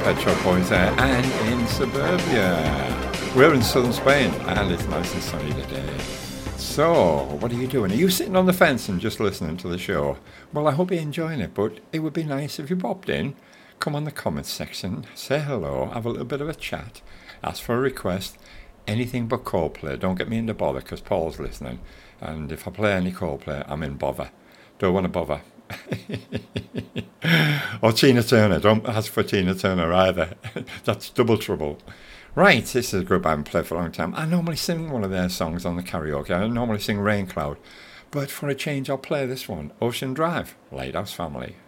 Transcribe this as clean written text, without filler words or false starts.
Pet Shop Boys there, and in Suburbia. We're in southern Spain, and it's nice and sunny today. So, what are you doing? Are you sitting on the fence and just listening to the show? Well, I hope you're enjoying it, but it would be nice if you popped in, come on the comments section, say hello, have a little bit of a chat, ask for a request, anything but Coldplay. Don't get me into bother, because Paul's listening, and if I play any Coldplay, I'm in bother. Don't want to bother. Or Tina Turner. Don't ask for Tina Turner either. That's double trouble. Right, this is a group I haven't played for a long time. I normally sing one of their songs on the karaoke. I normally sing Rain Cloud. But for a change, I'll play this one. Ocean Drive, Lighthouse Family.